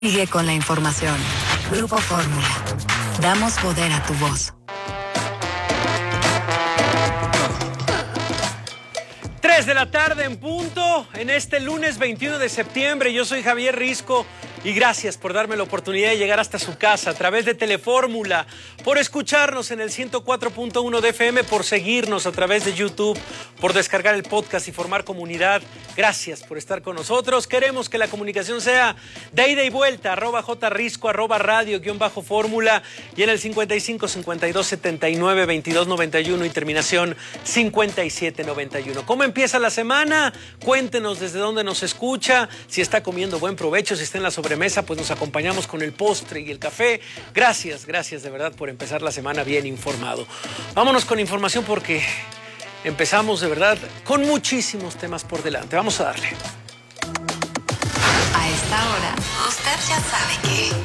Sigue con la información. Grupo Fórmula. Damos poder a tu voz. 3 de la tarde en punto, en este lunes 21 de septiembre. Yo soy Javier Risco y gracias por darme la oportunidad de llegar hasta su casa a través de Telefórmula, por escucharnos en el 104.1 de FM, por seguirnos a través de YouTube, por descargar el podcast y formar comunidad. Gracias por estar con nosotros. Queremos que la comunicación sea de ida y vuelta, @jrisco, @radio_fórmula y en el 55 52 79 22 91 y terminación 5791. ¿Cómo empieza la semana? Cuéntenos desde dónde nos escucha, si está comiendo, buen provecho, si está en la sobremesa, pues nos acompañamos con el postre y el café. Gracias de verdad por empezar la semana bien informado. Vámonos con información porque empezamos de verdad con muchísimos temas por delante. Vamos a darle. A esta hora, usted ya sabe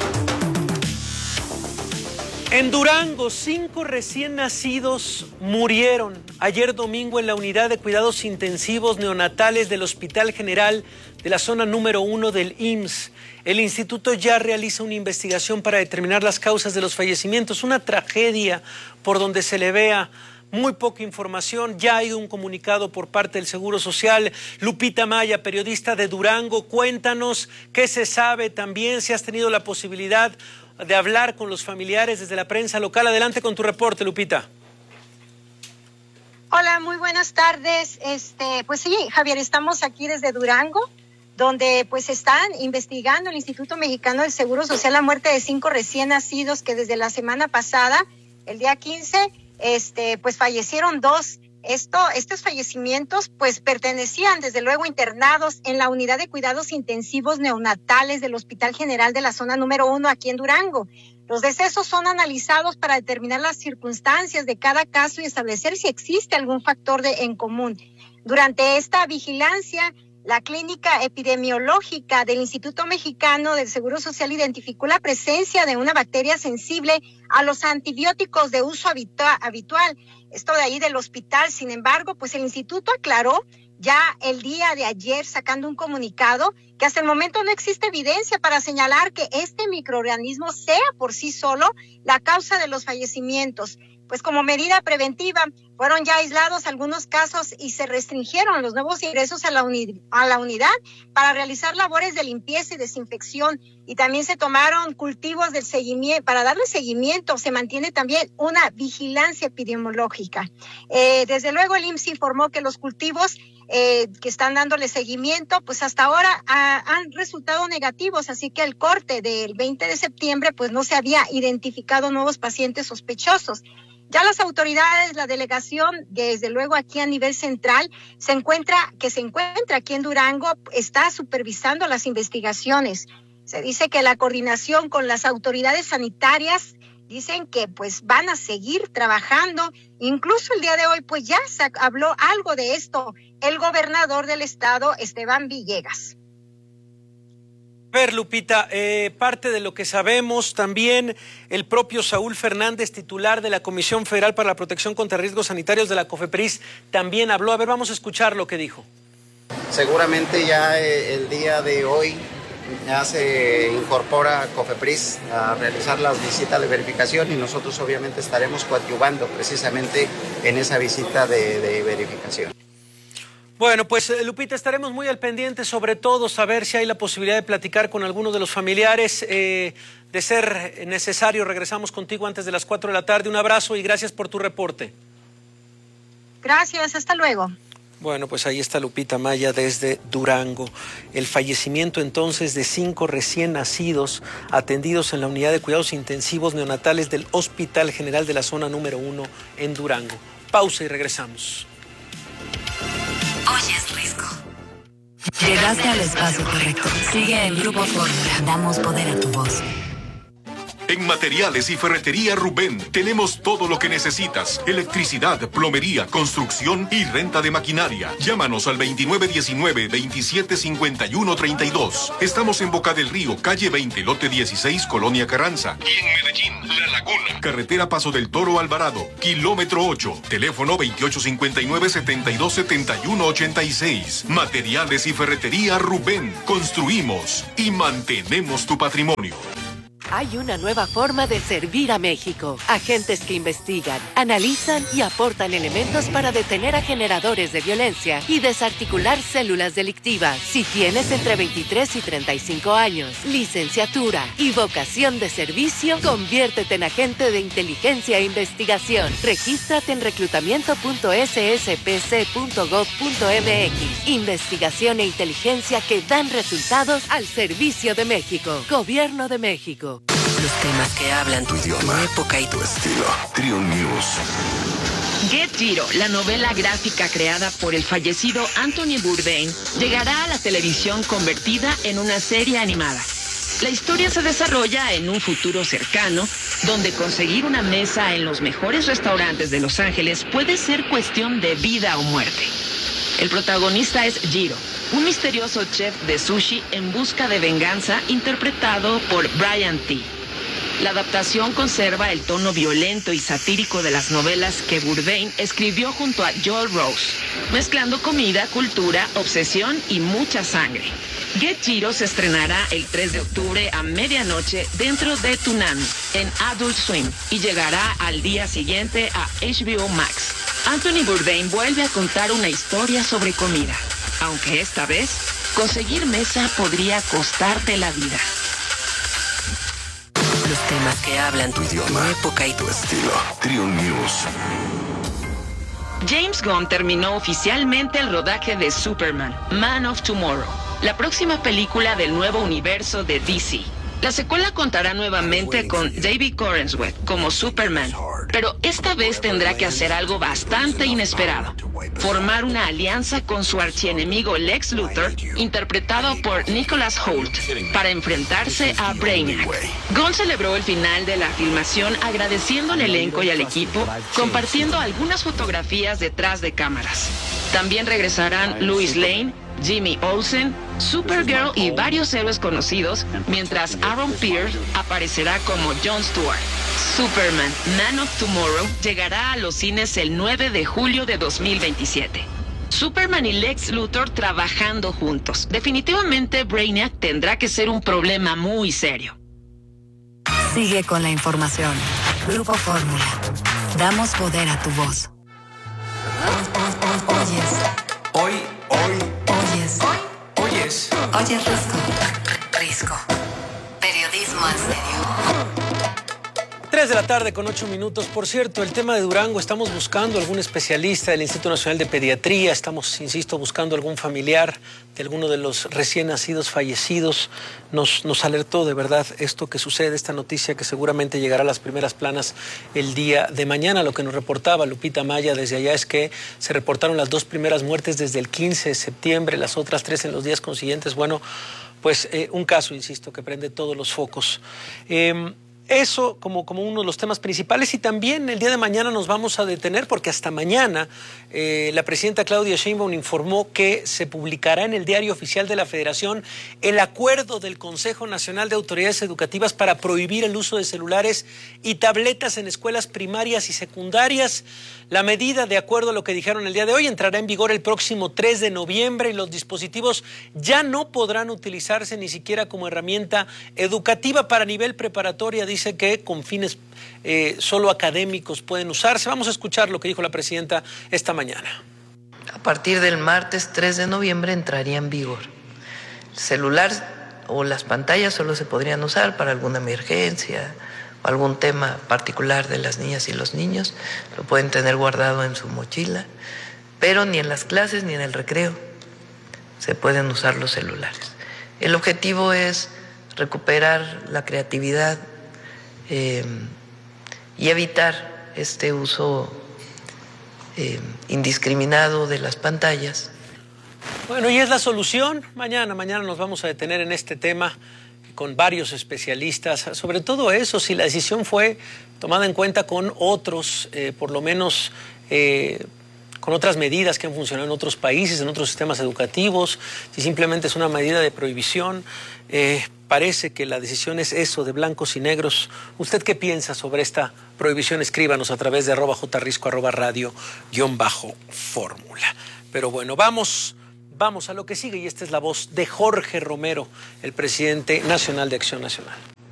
que... En Durango, 5 recién nacidos murieron ayer domingo en la unidad de cuidados intensivos neonatales del Hospital General de la zona número 1 del IMSS. El instituto ya realiza una investigación para determinar las causas de los fallecimientos. Una tragedia por donde se le vea. Muy poca información, ya hay un comunicado por parte del Seguro Social. Lupita Maya, periodista de Durango, cuéntanos qué se sabe también, si has tenido la posibilidad de hablar con los familiares desde la prensa local. Adelante con tu reporte, Lupita. Hola, muy buenas tardes. Pues sí, Javier, estamos aquí desde Durango, donde pues están investigando el Instituto Mexicano del Seguro Social la muerte de 5 recién nacidos que desde la semana pasada, el día 15, pues fallecieron 2. Estos fallecimientos pues pertenecían desde luego internados en la unidad de cuidados intensivos neonatales del Hospital General de la zona número 1 aquí en Durango. Los decesos son analizados para determinar las circunstancias de cada caso y establecer si existe algún factor en común. Durante esta vigilancia, la clínica epidemiológica del Instituto Mexicano del Seguro Social identificó la presencia de una bacteria sensible a los antibióticos de uso habitual. Esto de ahí del hospital. Sin embargo, pues el instituto aclaró ya el día de ayer, sacando un comunicado, que hasta el momento no existe evidencia para señalar que este microorganismo sea por sí solo la causa de los fallecimientos. Pues como medida preventiva, fueron ya aislados algunos casos y se restringieron los nuevos ingresos a la unidad para realizar labores de limpieza y desinfección. Y también se tomaron cultivos del seguimiento, para darle seguimiento. Se mantiene también una vigilancia epidemiológica. Desde luego el IMSS informó que los cultivos que están dándole seguimiento, pues hasta ahora han resultado negativos, así que el corte del 20 de septiembre, pues no se había identificado nuevos pacientes sospechosos. Ya las autoridades, la delegación, desde luego aquí a nivel central, se encuentra aquí en Durango, está supervisando las investigaciones. Se dice que la coordinación con las autoridades sanitarias dicen que pues van a seguir trabajando. Incluso el día de hoy pues ya se habló algo de esto el gobernador del estado, Esteban Villegas. A ver, Lupita, parte de lo que sabemos también, el propio Saúl Fernández, titular de la Comisión Federal para la Protección contra Riesgos Sanitarios de la COFEPRIS, también habló. A ver, vamos a escuchar lo que dijo. Seguramente ya el día de hoy ya se incorpora COFEPRIS a realizar las visitas de verificación y nosotros obviamente estaremos coadyuvando precisamente en esa visita de verificación. Bueno, pues Lupita, estaremos muy al pendiente, sobre todo saber si hay la posibilidad de platicar con alguno de los familiares. De ser necesario, regresamos contigo antes de las 4 de la tarde. Un abrazo y gracias por tu reporte. Gracias, hasta luego. Bueno, pues ahí está Lupita Maya desde Durango. El fallecimiento entonces de 5 recién nacidos atendidos en la unidad de cuidados intensivos neonatales del Hospital General de la zona número 1 en Durango. Pausa y regresamos. Oyes Risco. Llegaste al espacio correcto. Sigue el Grupo Fórmula. Damos poder a tu voz. En Materiales y Ferretería Rubén tenemos todo lo que necesitas: electricidad, plomería, construcción y renta de maquinaria. Llámanos al 2919-275132. Estamos en Boca del Río, calle 20, lote 16, Colonia Carranza. Y en Medellín, La Laguna, carretera Paso del Toro Alvarado, kilómetro 8. Teléfono 2859-727186. Materiales y Ferretería Rubén. Construimos y mantenemos tu patrimonio. Hay una nueva forma de servir a México. Agentes que investigan, analizan y aportan elementos para detener a generadores de violencia y desarticular células delictivas. Si tienes entre 23 y 35 años, licenciatura y vocación de servicio, conviértete en agente de inteligencia e investigación. Regístrate en reclutamiento.sspc.gov.mx. Investigación e inteligencia que dan resultados al servicio de México. Gobierno de México. Los temas que hablan tu idioma, tu época y tu estilo. Trio News. Get Giro, la novela gráfica creada por el fallecido Anthony Bourdain, llegará a la televisión convertida en una serie animada. La historia se desarrolla en un futuro cercano, donde conseguir una mesa en los mejores restaurantes de Los Ángeles puede ser cuestión de vida o muerte. El protagonista es Jiro, un misterioso chef de sushi en busca de venganza, interpretado por Brian T. La adaptación conserva el tono violento y satírico de las novelas que Bourdain escribió junto a Joel Rose, mezclando comida, cultura, obsesión y mucha sangre. Get Jiro se estrenará el 3 de octubre a medianoche dentro de Toonami, en Adult Swim, y llegará al día siguiente a HBO Max. Anthony Bourdain vuelve a contar una historia sobre comida, aunque esta vez conseguir mesa podría costarte la vida. Los temas que hablan tu idioma, tu época y tu estilo. Trio News. James Gunn terminó oficialmente el rodaje de Superman, Man of Tomorrow, la próxima película del nuevo universo de DC. La secuela contará nuevamente con David Corenswet como Superman, pero esta vez tendrá que hacer algo bastante inesperado: formar una alianza con su archienemigo Lex Luthor, interpretado por Nicholas Hoult, para enfrentarse a Brainiac. Gunn celebró el final de la filmación agradeciendo al elenco y al equipo, compartiendo algunas fotografías detrás de cámaras. También regresarán Lois Lane, Jimmy Olsen, Supergirl y varios héroes conocidos, mientras Aaron Pierce aparecerá como Jon Stewart. Superman, Man of Tomorrow llegará a los cines el 9 de julio de 2027. Superman y Lex Luthor trabajando juntos. Definitivamente Brainiac tendrá que ser un problema muy serio. Sigue con la información. Grupo Fórmula. Damos poder a tu voz. Oyes. Oyes Risco. Periodismo en serio. 3 de la tarde con 8 minutos. Por cierto, el tema de Durango, estamos buscando algún especialista del Instituto Nacional de Pediatría, estamos, insisto, buscando algún familiar de alguno de los recién nacidos fallecidos. Nos alertó de verdad esto que sucede, esta noticia que seguramente llegará a las primeras planas el día de mañana. Lo que nos reportaba Lupita Maya desde allá es que se reportaron las 2 primeras muertes desde el 15 de septiembre, las otras 3 en los días consiguientes. Bueno, pues un caso, insisto, que prende todos los focos. Eso como uno de los temas principales, y también el día de mañana nos vamos a detener porque hasta mañana la presidenta Claudia Sheinbaum informó que se publicará en el Diario Oficial de la Federación el acuerdo del Consejo Nacional de Autoridades Educativas para prohibir el uso de celulares y tabletas en escuelas primarias y secundarias. La medida, de acuerdo a lo que dijeron el día de hoy, entrará en vigor el próximo 3 de noviembre y los dispositivos ya no podrán utilizarse ni siquiera como herramienta educativa para nivel preparatoria. Dice que con fines solo académicos pueden usarse. Vamos a escuchar lo que dijo la presidenta esta mañana. A partir del martes 3 de noviembre entraría en vigor. El celular o las pantallas solo se podrían usar para alguna emergencia o algún tema particular de las niñas y los niños. Lo pueden tener guardado en su mochila, pero ni en las clases ni en el recreo se pueden usar los celulares. El objetivo es recuperar la creatividad y evitar este uso indiscriminado de las pantallas. Bueno, y es la solución. Mañana nos vamos a detener en este tema con varios especialistas, sobre todo eso, si la decisión fue tomada en cuenta con otros, por lo menos con otras medidas que han funcionado en otros países, en otros sistemas educativos, si simplemente es una medida de prohibición. Parece que la decisión es eso, de blancos y negros. ¿Usted qué piensa sobre esta prohibición? Escríbanos a través de @jrisco @radio_fórmula. Pero bueno, vamos a lo que sigue, y esta es la voz de Jorge Romero, el presidente nacional de Acción Nacional.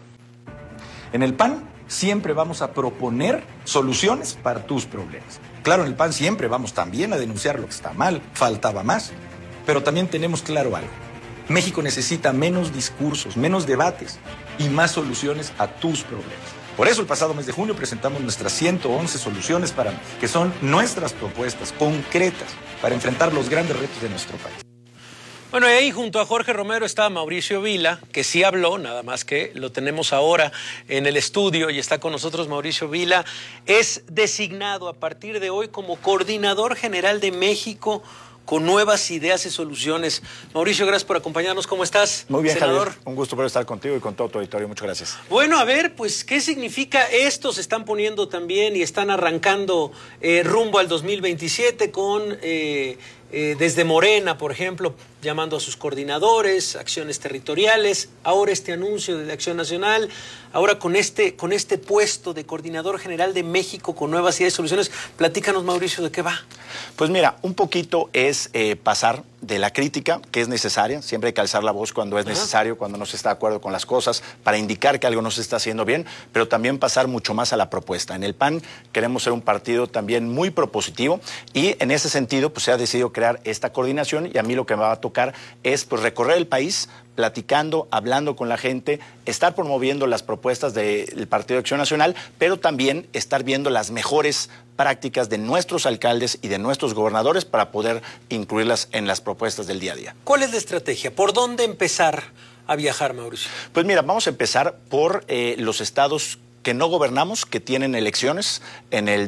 En el PAN siempre vamos a proponer soluciones para tus problemas. Claro, en el PAN siempre vamos también a denunciar lo que está mal, faltaba más, pero también tenemos claro algo. México necesita menos discursos, menos debates y más soluciones a tus problemas. Por eso el pasado mes de junio presentamos nuestras 111 soluciones que son nuestras propuestas concretas para enfrentar los grandes retos de nuestro país. Bueno, y ahí junto a Jorge Romero está Mauricio Vila, que sí habló, nada más que lo tenemos ahora en el estudio y está con nosotros. Mauricio Vila es designado a partir de hoy como coordinador general de México con nuevas ideas y soluciones. Mauricio, gracias por acompañarnos. ¿Cómo estás, Muy bien, senador? Javier. Un gusto poder estar contigo y con todo tu auditorio. Muchas gracias. Bueno, a ver, pues, ¿qué significa esto? Se están poniendo también y están arrancando rumbo al 2027 con... desde Morena, por ejemplo, llamando a sus coordinadores, acciones territoriales, ahora este anuncio de Acción Nacional, ahora con este puesto de coordinador general de México con nuevas ideas y soluciones. Platícanos, Mauricio, ¿de qué va? Pues mira, un poquito es pasar de la crítica, que es necesaria, siempre hay que alzar la voz cuando es necesario, cuando no se está de acuerdo con las cosas, para indicar que algo no se está haciendo bien, pero también pasar mucho más a la propuesta. En el PAN queremos ser un partido también muy propositivo y en ese sentido pues se ha decidido crear esta coordinación, y a mí lo que me va a tocar es pues recorrer el país platicando, hablando con la gente, estar promoviendo las propuestas del Partido de Acción Nacional, pero también estar viendo las mejores prácticas de nuestros alcaldes y de nuestros gobernadores para poder incluirlas en las propuestas del día a día. ¿Cuál es la estrategia? ¿Por dónde empezar a viajar, Mauricio? Pues mira, vamos a empezar por los estados que no gobernamos, que tienen elecciones en el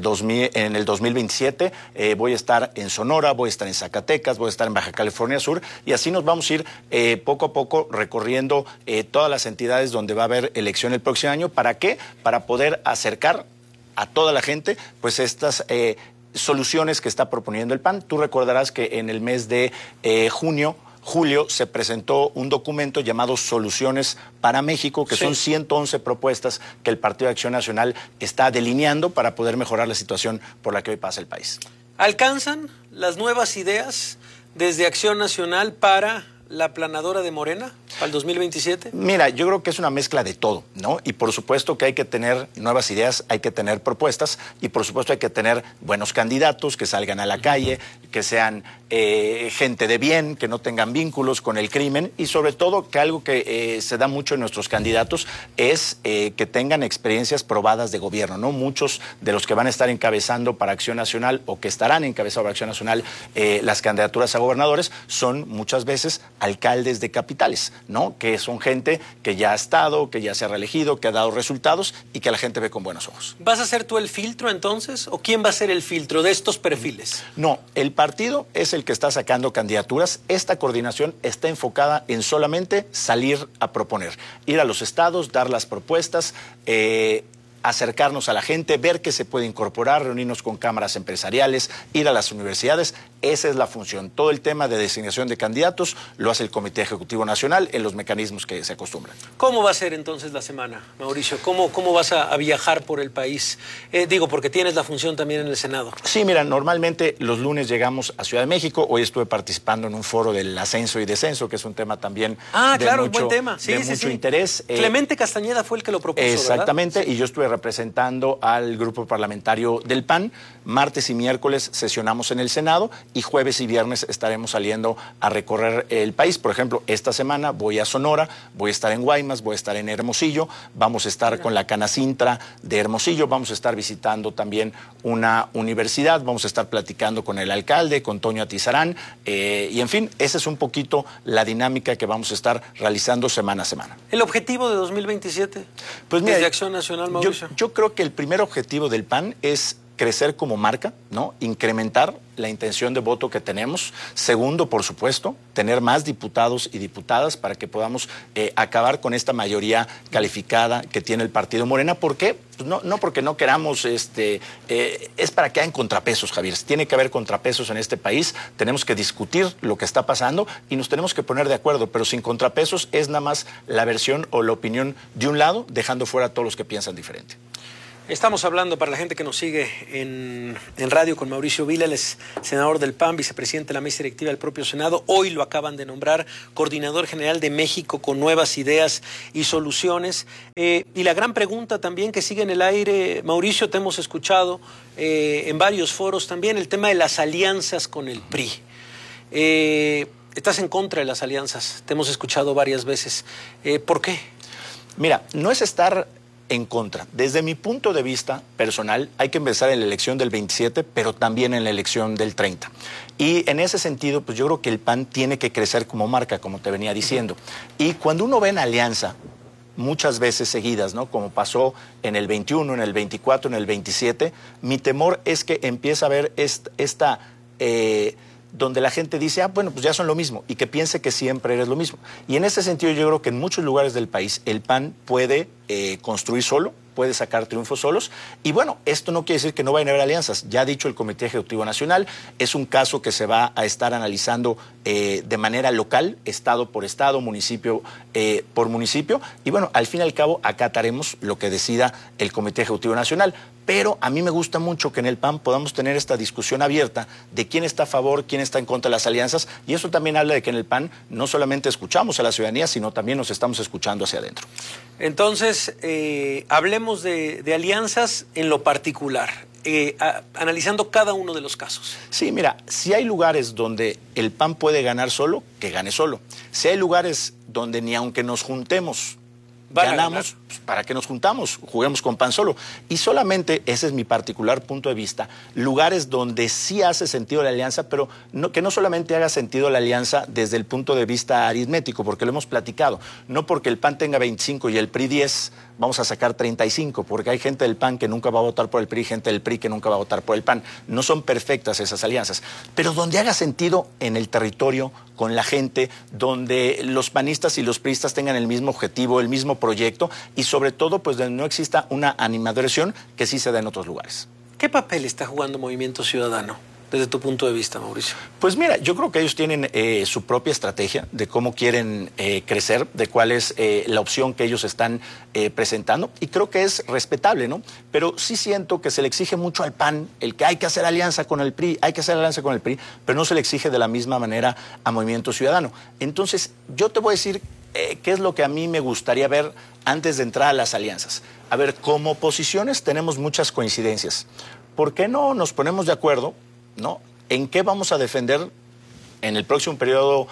2027. Voy a estar en Sonora, voy a estar en Zacatecas, voy a estar en Baja California Sur, y así nos vamos a ir poco a poco recorriendo todas las entidades donde va a haber elección el próximo año. ¿Para qué? Para poder acercar a toda la gente pues estas soluciones que está proponiendo el PAN. Tú recordarás que en el mes de julio se presentó un documento llamado Soluciones para México, que son 111 propuestas que el Partido de Acción Nacional está delineando para poder mejorar la situación por la que hoy pasa el país. ¿Alcanzan las nuevas ideas desde Acción Nacional para la planadora de Morena para el 2027? Mira, yo creo que es una mezcla de todo, ¿no? Y por supuesto que hay que tener nuevas ideas, hay que tener propuestas, y por supuesto hay que tener buenos candidatos que salgan a la calle, que sean gente de bien, que no tengan vínculos con el crimen, y sobre todo que algo que se da mucho en nuestros candidatos es que tengan experiencias probadas de gobierno, ¿no? Muchos de los que van a estar encabezando para Acción Nacional o que estarán encabezando para Acción Nacional las candidaturas a gobernadores son muchas veces alcaldes de capitales, ¿no? Que son gente que ya ha estado, que ya se ha reelegido, que ha dado resultados y que la gente ve con buenos ojos. ¿Vas a ser tú el filtro entonces? ¿O quién va a ser el filtro de estos perfiles? No, el partido es el que está sacando candidaturas. Esta coordinación está enfocada en solamente salir a proponer, ir a los estados, dar las propuestas, acercarnos a la gente, ver qué se puede incorporar, reunirnos con cámaras empresariales, ir a las universidades. Esa es la función. Todo el tema de designación de candidatos lo hace el Comité Ejecutivo Nacional en los mecanismos que se acostumbran. ¿Cómo va a ser entonces la semana, Mauricio? ¿Cómo vas a viajar por el país? Digo, porque tienes la función también en el Senado. Sí, mira, normalmente los lunes llegamos a Ciudad de México. Hoy estuve participando en un foro del ascenso y descenso, que es un tema también claro, buen tema. Sí, de mucho interés. Clemente Castañeda fue el que lo propuso, exactamente, ¿verdad? Y yo estuve representando al grupo parlamentario del PAN. Martes y miércoles sesionamos en el Senado y jueves y viernes estaremos saliendo a recorrer el país. Por ejemplo, esta semana voy a Sonora, voy a estar en Guaymas, voy a estar en Hermosillo, vamos a estar con la Canacintra de Hermosillo, vamos a estar visitando también una universidad, vamos a estar platicando con el alcalde, con Toño Atizarán, y en fin, esa es un poquito la dinámica que vamos a estar realizando semana a semana. ¿El objetivo de 2027? Pues mira, desde Acción Nacional, Mauricio. Yo creo que el primer objetivo del PAN es crecer como marca, ¿no? Incrementar la intención de voto que tenemos. Segundo, por supuesto, tener más diputados y diputadas para que podamos acabar con esta mayoría calificada que tiene el partido Morena. ¿Por qué? Pues no porque no queramos, es para que hayan contrapesos, Javier. Tiene que haber contrapesos en este país. Tenemos que discutir lo que está pasando y nos tenemos que poner de acuerdo, pero sin contrapesos es nada más la versión o la opinión de un lado, dejando fuera a todos los que piensan diferente. Estamos hablando, para la gente que nos sigue en radio, con Mauricio Vila, él es senador del PAN, vicepresidente de la mesa directiva del propio Senado. Hoy lo acaban de nombrar coordinador general de México con nuevas ideas y soluciones. Y la gran pregunta también que sigue en el aire, Mauricio, te hemos escuchado en varios foros también, el tema de las alianzas con el PRI. Estás en contra de las alianzas, te hemos escuchado varias veces. ¿Por qué? Mira, no es estar en contra. Desde mi punto de vista personal, hay que empezar en la elección del 27, pero también en la elección del 30. Y en ese sentido, pues yo creo que el PAN tiene que crecer como marca, como te venía diciendo. Y cuando uno ve en alianza, muchas veces seguidas, ¿no? Como pasó en el 21, en el 24, en el 27, mi temor es que empiece a haber esta donde la gente dice, bueno, pues ya son lo mismo, y que piense que siempre eres lo mismo. Y en ese sentido yo creo que en muchos lugares del país el PAN puede construir solo, puede sacar triunfos solos, y bueno, esto no quiere decir que no vayan a haber alianzas. Ya ha dicho el Comité Ejecutivo Nacional, es un caso que se va a estar analizando de manera local, estado por estado, municipio por municipio, y bueno, al fin y al cabo acataremos lo que decida el Comité Ejecutivo Nacional. Pero a mí me gusta mucho que en el PAN podamos tener esta discusión abierta de quién está a favor, quién está en contra de las alianzas, y eso también habla de que en el PAN no solamente escuchamos a la ciudadanía, sino también nos estamos escuchando hacia adentro. Entonces, hablemos de alianzas en lo particular, analizando cada uno de los casos. Sí, mira, si hay lugares donde el PAN puede ganar solo, que gane solo. Si hay lugares donde ni aunque nos juntemos ganamos, pues, ¿para qué nos juntamos? Juguemos con PAN solo. Y solamente, ese es mi particular punto de vista, lugares donde sí hace sentido la alianza, pero que no solamente haga sentido la alianza desde el punto de vista aritmético, porque lo hemos platicado, no porque el PAN tenga 25 y el PRI 10, vamos a sacar 35, porque hay gente del PAN que nunca va a votar por el PRI, gente del PRI que nunca va a votar por el PAN. No son perfectas esas alianzas, pero donde haga sentido en el territorio, con la gente, donde los panistas y los priistas tengan el mismo objetivo, el mismo proyecto, y sobre todo, pues donde no exista una animadversión que sí se da en otros lugares. ¿Qué papel está jugando Movimiento Ciudadano desde tu punto de vista, Mauricio? Pues mira, yo creo que ellos tienen su propia estrategia de cómo quieren crecer, de cuál es la opción que ellos están presentando, y creo que es respetable, ¿no? Pero sí siento que se le exige mucho al PAN el que hay que hacer alianza con el PRI, pero no se le exige de la misma manera a Movimiento Ciudadano. Entonces, yo te voy a decir qué es lo que a mí me gustaría ver antes de entrar a las alianzas. A ver, como oposiciones tenemos muchas coincidencias. ¿Por qué no nos ponemos de acuerdo, ¿no? ¿En qué vamos a defender en el próximo periodo,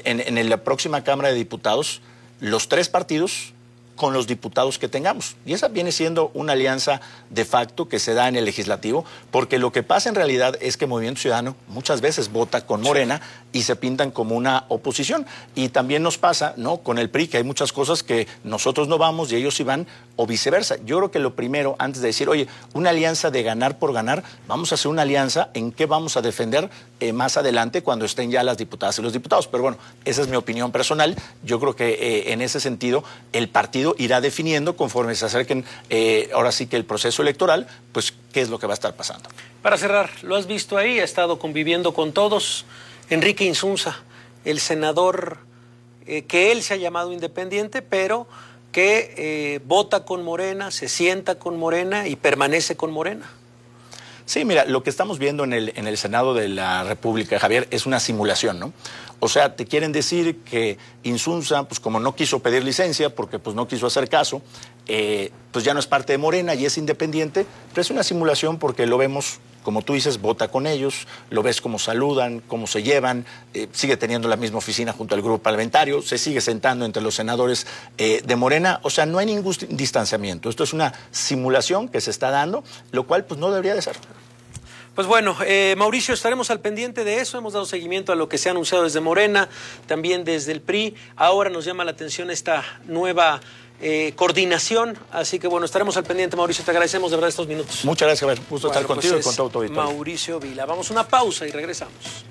en la próxima Cámara de Diputados, los tres partidos con los diputados que tengamos? Y esa viene siendo una alianza de facto que se da en el legislativo, porque lo que pasa en realidad es que Movimiento Ciudadano muchas veces vota con Morena y se pintan como una oposición. Y también nos pasa, ¿no?, con el PRI, que hay muchas cosas que nosotros no vamos y ellos sí van, o viceversa. Yo creo que lo primero, antes de decir, oye, una alianza de ganar por ganar, vamos a hacer una alianza en qué vamos a defender más adelante cuando estén ya las diputadas y los diputados. Pero bueno, esa es mi opinión personal. Yo creo que en ese sentido el partido irá definiendo conforme se acerquen ahora sí que el proceso electoral, pues qué es lo que va a estar pasando. Para cerrar, lo has visto ahí, ha estado conviviendo con todos. Enrique Insunza, el senador que él se ha llamado independiente, pero que vota con Morena, se sienta con Morena y permanece con Morena. Sí, mira, lo que estamos viendo en el Senado de la República, Javier, es una simulación, ¿no? O sea, te quieren decir que Insunza, pues como no quiso pedir licencia, porque pues no quiso hacer caso, pues ya no es parte de Morena y es independiente, pero es una simulación porque lo vemos, como tú dices, vota con ellos, lo ves cómo saludan, cómo se llevan, sigue teniendo la misma oficina junto al grupo parlamentario, se sigue sentando entre los senadores de Morena, o sea, no hay ningún distanciamiento. Esto es una simulación que se está dando, lo cual pues no debería de ser. Pues bueno, Mauricio, estaremos al pendiente de eso. Hemos dado seguimiento a lo que se ha anunciado desde Morena, también desde el PRI. Ahora nos llama la atención esta nueva coordinación. Así que bueno, estaremos al pendiente. Mauricio, te agradecemos de verdad estos minutos. Muchas gracias, Javier. Gusto estar contigo y con todo tu auditorio. Mauricio Vila. Vamos a una pausa y regresamos.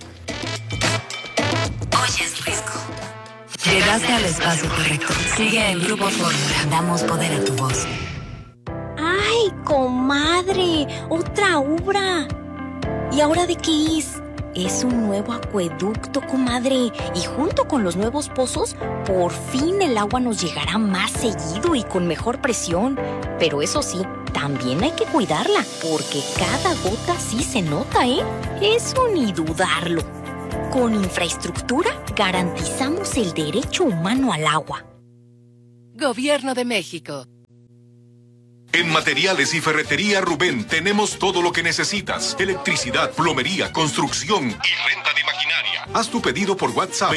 Oyes Risco. Llegaste al espacio correcto. Sigue el Grupo Fórmula. Damos poder a tu voz. ¡Ay, comadre! ¡Otra obra! ¿Y ahora de qué es? Es un nuevo acueducto, comadre. Y junto con los nuevos pozos, por fin el agua nos llegará más seguido y con mejor presión. Pero eso sí, también hay que cuidarla, porque cada gota sí se nota, ¿eh? Eso ni dudarlo. Con infraestructura, garantizamos el derecho humano al agua. Gobierno de México. En Materiales y Ferretería Rubén tenemos todo lo que necesitas. Electricidad, plomería, construcción y renta de maquinaria. Haz tu pedido por WhatsApp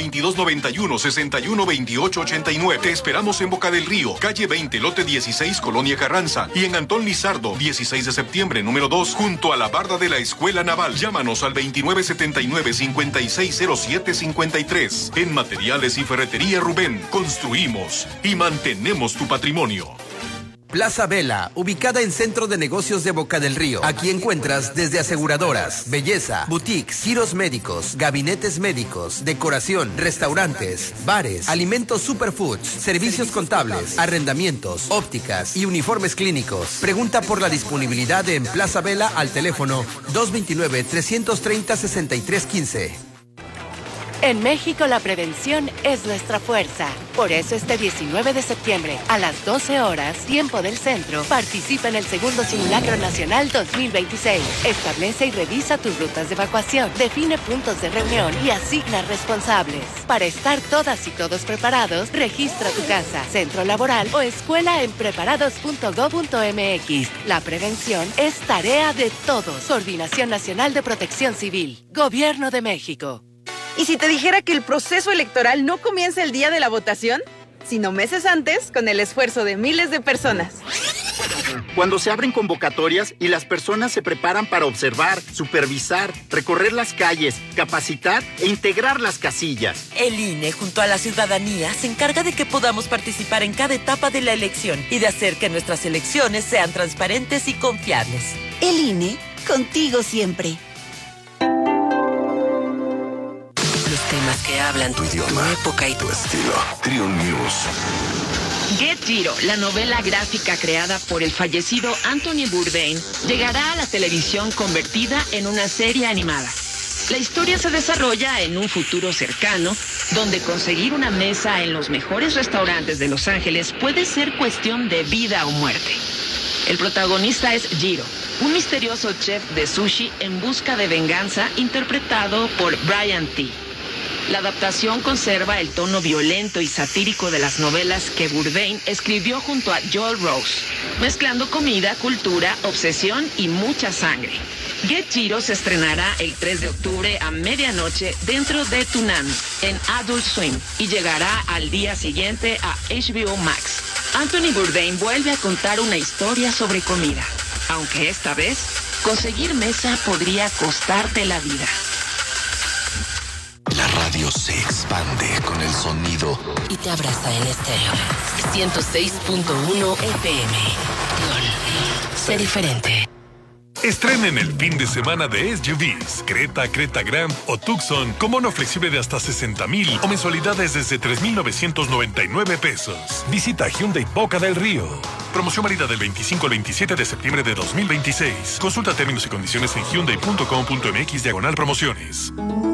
2291-612889. Te esperamos en Boca del Río, calle 20, lote 16, Colonia Carranza. Y en Antón Lizardo, 16 de septiembre, número 2, junto a la barda de la Escuela Naval. Llámanos al 2979-560753. En Materiales y Ferretería Rubén, construimos y mantenemos tu patrimonio. Plaza Vela, ubicada en Centro de Negocios de Boca del Río. Aquí encuentras desde aseguradoras, belleza, boutiques, giros médicos, gabinetes médicos, decoración, restaurantes, bares, alimentos superfoods, servicios contables, arrendamientos, ópticas y uniformes clínicos. Pregunta por la disponibilidad en Plaza Vela al teléfono 229-330-6315. En México la prevención es nuestra fuerza. Por eso este 19 de septiembre, a las 12 horas, tiempo del centro, participa en el segundo Simulacro Nacional 2026. Establece y revisa tus rutas de evacuación, define puntos de reunión y asigna responsables. Para estar todas y todos preparados, registra tu casa, centro laboral o escuela en preparados.gov.mx. La prevención es tarea de todos. Coordinación Nacional de Protección Civil. Gobierno de México. ¿Y si te dijera que el proceso electoral no comienza el día de la votación, sino meses antes, con el esfuerzo de miles de personas? Cuando se abren convocatorias y las personas se preparan para observar, supervisar, recorrer las calles, capacitar e integrar las casillas. El INE, junto a la ciudadanía, se encarga de que podamos participar en cada etapa de la elección y de hacer que nuestras elecciones sean transparentes y confiables. El INE, contigo siempre. Temas que hablan tu idioma, tu época y tu estilo. Trio News. Get Giro, la novela gráfica creada por el fallecido Anthony Bourdain, llegará a la televisión convertida en una serie animada. La historia se desarrolla en un futuro cercano, donde conseguir una mesa en los mejores restaurantes de Los Ángeles puede ser cuestión de vida o muerte. El protagonista es Jiro, un misterioso chef de sushi en busca de venganza, interpretado por Brian T. La adaptación conserva el tono violento y satírico de las novelas que Bourdain escribió junto a Joel Rose, mezclando comida, cultura, obsesión y mucha sangre. Get Giro se estrenará el 3 de octubre a medianoche dentro de Toonami, en Adult Swim, y llegará al día siguiente a HBO Max. Anthony Bourdain vuelve a contar una historia sobre comida, aunque esta vez conseguir mesa podría costarte la vida. La radio se expande con el sonido y te abraza en estéreo. 106.1 FM. Sé diferente. Estrenen el fin de semana de SUVs, Creta, Creta Grand o Tucson con bono flexible de hasta 60,000 o mensualidades desde 3,999 pesos. Visita Hyundai Boca del Río. Promoción válida del 25 al 27 de septiembre de 2026. Consulta términos y condiciones en hyundai.com.mx/promociones.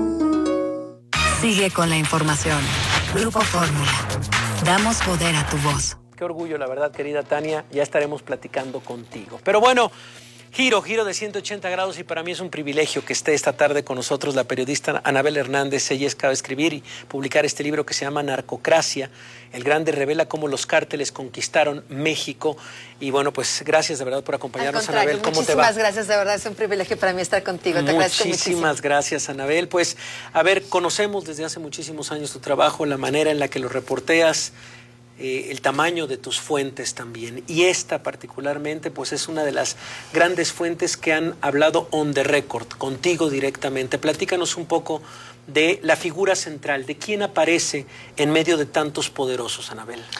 Sigue con la información. Grupo Fórmula. Damos poder a tu voz. Qué orgullo, la verdad, querida Tania. Ya estaremos platicando contigo. Pero bueno, giro de 180 grados, y para mí es un privilegio que esté esta tarde con nosotros la periodista Anabel Hernández. Ella acaba de escribir y publicar este libro que se llama Narcocracia. El Grande revela cómo los cárteles conquistaron México. Y bueno, pues gracias de verdad por acompañarnos, Anabel. ¿Cómo te va? Muchísimas gracias, de verdad es un privilegio para mí estar contigo. Te agradezco muchísimo. Muchísimas gracias, Anabel. Pues, a ver, conocemos desde hace muchísimos años tu trabajo, la manera en la que lo reporteas, el tamaño de tus fuentes también. Y esta particularmente, pues es una de las grandes fuentes que han hablado on the record, contigo directamente. Platícanos un poco de la figura central, de quién aparece en medio de tantos poderosos, Anabel.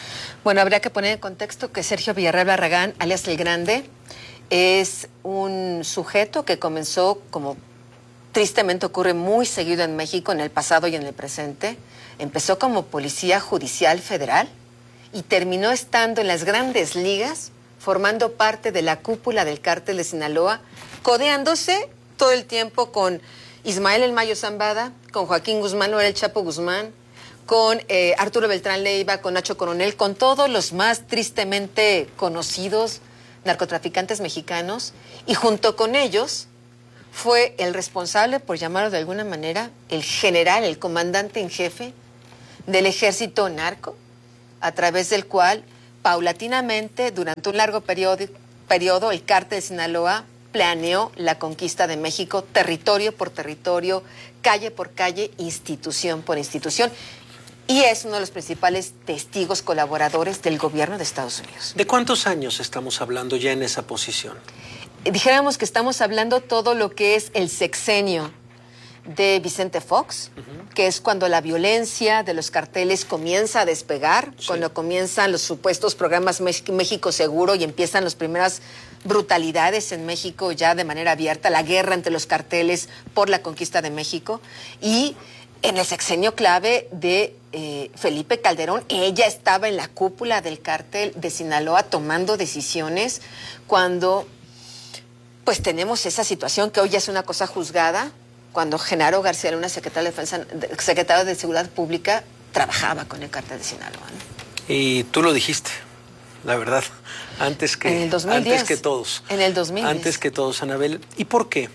Bueno, habría que poner en contexto que Sergio Villarreal Barragán, alias El Grande, es un sujeto que comenzó, como tristemente ocurre muy seguido en México, en el pasado y en el presente, empezó como policía judicial federal y terminó estando en las grandes ligas, formando parte de la cúpula del cártel de Sinaloa, codeándose todo el tiempo con Ismael El Mayo Zambada, con Joaquín Guzmán o El Chapo Guzmán, con Arturo Beltrán Leiva, con Nacho Coronel, con todos los más tristemente conocidos narcotraficantes mexicanos, y junto con ellos fue el responsable, por llamarlo de alguna manera, el general, el comandante en jefe del ejército narco, a través del cual paulatinamente, durante un largo periodo, el cártel de Sinaloa planeó la conquista de México, territorio por territorio, calle por calle, institución por institución, y es uno de los principales testigos colaboradores del gobierno de Estados Unidos. ¿De cuántos años estamos hablando ya en esa posición? Dijéramos que estamos hablando todo lo que es el sexenio de Fox, que es cuando la violencia de los carteles comienza a despegar, cuando comienzan los supuestos programas México Seguro y empiezan las primeras brutalidades en México ya de manera abierta, la guerra entre los carteles por la conquista de México, y en el sexenio clave de Felipe Calderón, ella estaba en la cúpula del cártel de Sinaloa tomando decisiones cuando pues tenemos esa situación que hoy ya es una cosa juzgada, cuando Genaro García Luna, secretario de Seguridad Pública, trabajaba con el cártel de Sinaloa, ¿no? Y tú lo dijiste, la verdad, antes que, en el 2010, antes que todos. En el 2010. Antes que todos, Anabel. ¿Y por qué?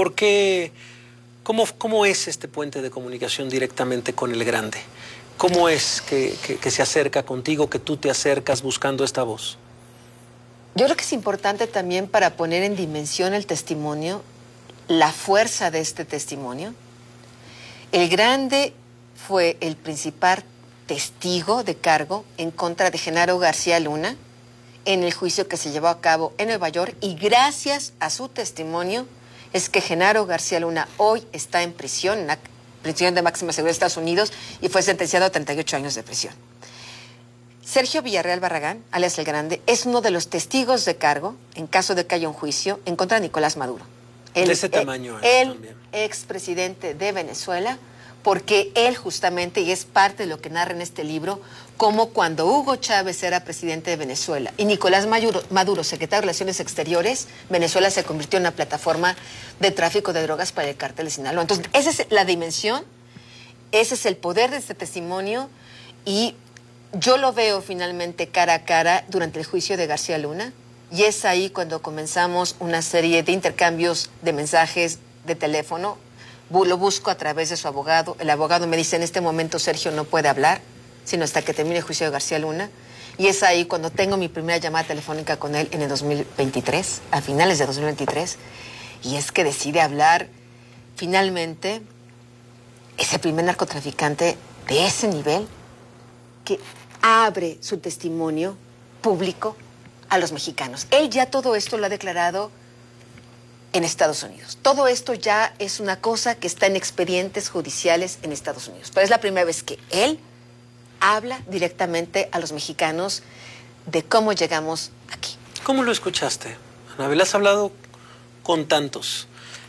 ¿Cómo es este puente de comunicación directamente con El Grande? ¿Cómo es que se acerca contigo, que tú te acercas buscando esta voz? Yo creo que es importante también para poner en dimensión el testimonio, la fuerza de este testimonio. El Grande fue el principal testigo de cargo en contra de Genaro García Luna en el juicio que se llevó a cabo en Nueva York, y gracias a su testimonio es que Genaro García Luna hoy está en prisión, en la prisión de máxima seguridad de Estados Unidos, y fue sentenciado a 38 años de prisión. Sergio Villarreal Barragán, alias El Grande, es uno de los testigos de cargo en caso de que haya un juicio en contra de Nicolás Maduro. De ese tamaño. El expresidente de Venezuela, porque él justamente, y es parte de lo que narra en este libro, como cuando Hugo Chávez era presidente de Venezuela y Nicolás Maduro, secretario de Relaciones Exteriores, Venezuela se convirtió en una plataforma de tráfico de drogas para el cártel de Sinaloa. Entonces, esa es la dimensión, ese es el poder de este testimonio, y yo lo veo finalmente cara a cara durante el juicio de García Luna, y es ahí cuando comenzamos una serie de intercambios de mensajes de teléfono. Lo busco a través de su abogado. El abogado me dice: en este momento Sergio no puede hablar, sino hasta que termine el juicio de García Luna. Y es ahí cuando tengo mi primera llamada telefónica con él en el 2023, a finales de 2023. Y es que decide hablar finalmente ese primer narcotraficante de ese nivel que abre su testimonio público a los mexicanos. Él ya todo esto lo ha declarado en Estados Unidos. Todo esto ya es una cosa que está en expedientes judiciales en Estados Unidos. Pero es la primera vez que él habla directamente a los mexicanos de cómo llegamos aquí. ¿Cómo lo escuchaste, Anabel? Has hablado con tantos,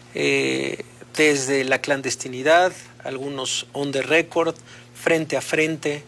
desde la clandestinidad, algunos on the record, frente a frente,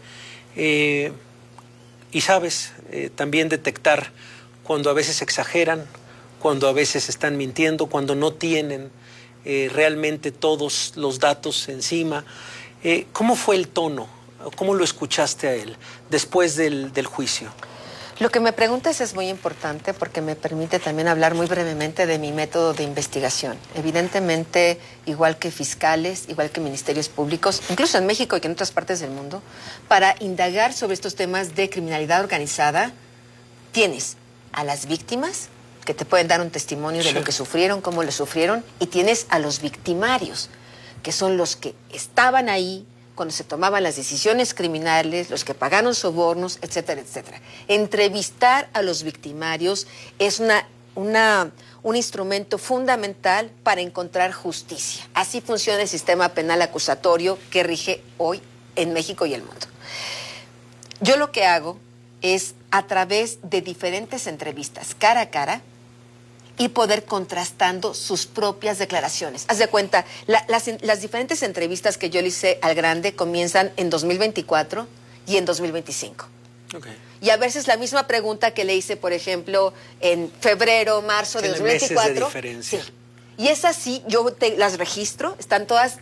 y sabes también detectar cuando a veces exageran, cuando a veces están mintiendo, cuando no tienen realmente todos los datos encima. ¿Cómo fue el tono? ¿Cómo lo escuchaste a él después del juicio? Lo que me preguntas es muy importante porque me permite también hablar muy brevemente de mi método de investigación. Evidentemente, igual que fiscales, igual que ministerios públicos, incluso en México y en otras partes del mundo, para indagar sobre estos temas de criminalidad organizada, tienes a las víctimas, que te pueden dar un testimonio de lo que sufrieron, cómo lo sufrieron, y tienes a los victimarios, que son los que estaban ahí cuando se tomaban las decisiones criminales, los que pagaron sobornos, etcétera, etcétera. Entrevistar a los victimarios es un instrumento fundamental para encontrar justicia. Así funciona el sistema penal acusatorio que rige hoy en México y el mundo. Yo lo que hago es a través de diferentes entrevistas, cara a cara, y poder contrastando sus propias declaraciones. Haz de cuenta, las diferentes entrevistas que yo le hice al Grande comienzan en 2024 y en 2025. Okay. Y a veces la misma pregunta que le hice, por ejemplo, en febrero, marzo de 2024. Meses de diferencia. Sí. Y es así, yo las registro, están todas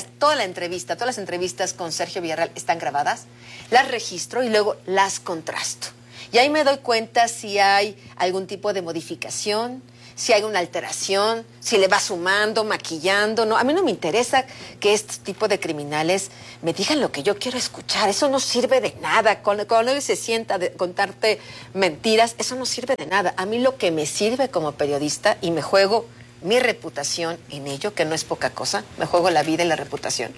las entrevistas con Sergio Villarreal están grabadas, las registro y luego las contrasto. Y ahí me doy cuenta si hay algún tipo de modificación, si hay una alteración, si le va sumando, maquillando. No, a mí no me interesa que este tipo de criminales me digan lo que yo quiero escuchar. Eso no sirve de nada. Cuando él se sienta a contarte mentiras, eso no sirve de nada. A mí lo que me sirve como periodista, y me juego mi reputación en ello, que no es poca cosa, me juego la vida y la reputación,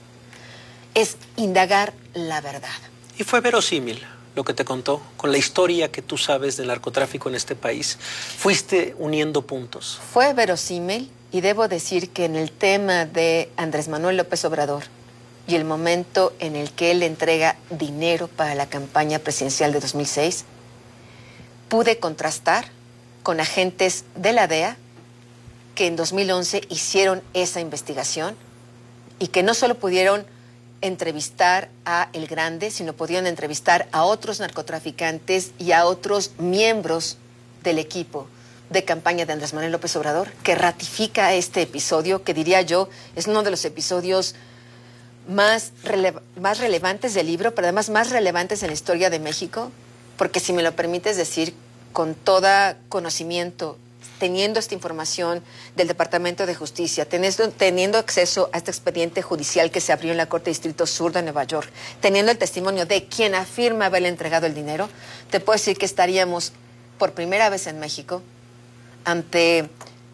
es indagar la verdad. Y fue verosímil lo que te contó, con la historia que tú sabes del narcotráfico en este país. Fuiste uniendo puntos. Fue verosímil, y debo decir que en el tema de Andrés Manuel López Obrador y el momento en el que él le entrega dinero para la campaña presidencial de 2006, pude contrastar con agentes de la DEA que en 2011 hicieron esa investigación y que no solo pudieron entrevistar a El Grande, sino podían entrevistar a otros narcotraficantes y a otros miembros del equipo de campaña de Andrés Manuel López Obrador, que ratifica este episodio, que diría yo es uno de los episodios más relevantes del libro, pero además más relevantes en la historia de México, porque si me lo permites decir, con todo conocimiento, teniendo esta información del Departamento de Justicia, teniendo acceso a este expediente judicial que se abrió en la Corte de Distrito Sur de Nueva York, teniendo el testimonio de quien afirma haberle entregado el dinero, te puedo decir que estaríamos por primera vez en México ante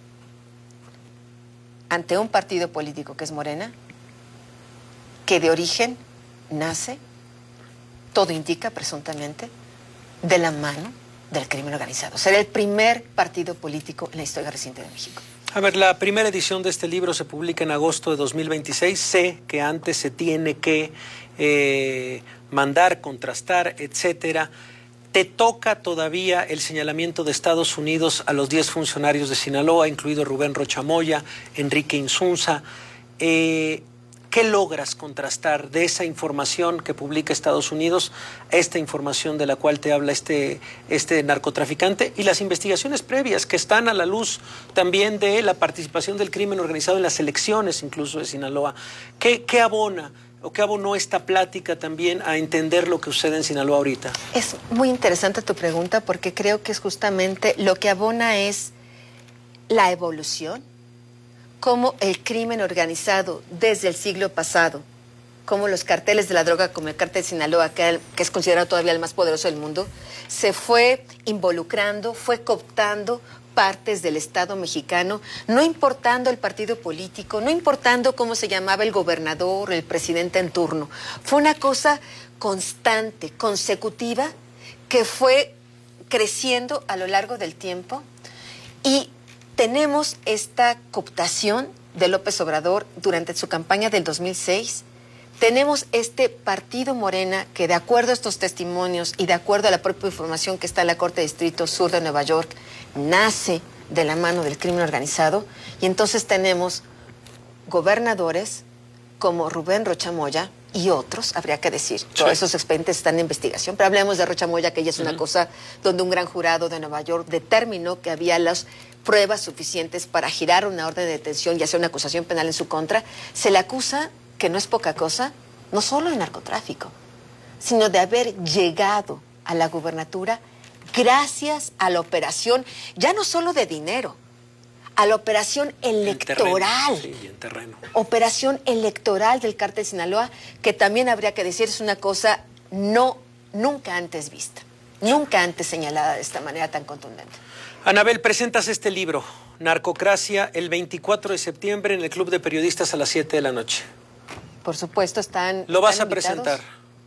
un partido político que es Morena, que de origen nace, todo indica presuntamente, de la mano del crimen organizado. Será el primer partido político en la historia reciente de México. A ver, la primera edición de este libro se publica en agosto de 2026. Sé que antes se tiene que mandar, contrastar, etcétera. ¿Te toca todavía el señalamiento de Estados Unidos a los 10 funcionarios de Sinaloa, incluido Rubén Rocha Moya, Enrique Insunza? ¿Qué logras contrastar de esa información que publica Estados Unidos a esta información de la cual te habla este narcotraficante y las investigaciones previas que están a la luz también de la participación del crimen organizado en las elecciones incluso de Sinaloa? ¿Qué abona o qué abonó esta plática también a entender lo que sucede en Sinaloa ahorita? Es muy interesante tu pregunta, porque creo que es justamente lo que abona es la evolución, cómo el crimen organizado desde el siglo pasado, como los carteles de la droga, como el cártel de Sinaloa, que es considerado todavía el más poderoso del mundo, se fue involucrando, fue cooptando partes del Estado mexicano, no importando el partido político, no importando cómo se llamaba el gobernador, el presidente en turno. Fue una cosa constante, consecutiva, que fue creciendo a lo largo del tiempo, y tenemos esta cooptación de López Obrador durante su campaña del 2006. Tenemos este partido Morena que, de acuerdo a estos testimonios y de acuerdo a la propia información que está en la Corte de Distrito Sur de Nueva York, nace de la mano del crimen organizado. Y entonces tenemos gobernadores como Rubén Rocha Moya y otros, habría que decir. Todos esos expedientes están en investigación, pero hablemos de Rocha Moya, que ya es una cosa donde un gran jurado de Nueva York determinó que había las pruebas suficientes para girar una orden de detención y hacer una acusación penal en su contra. Se le acusa, que no es poca cosa, no solo de narcotráfico, sino de haber llegado a la gubernatura gracias a la operación, ya no solo de dinero, a la operación electoral. En terreno. Operación electoral del cártel de Sinaloa, que también habría que decir es una cosa nunca antes vista, nunca antes señalada de esta manera tan contundente. Anabel, presentas este libro, Narcocracia, el 24 de septiembre en el Club de Periodistas a las 7 de la noche. Por supuesto, están ¿Lo vas a invitados. presentar?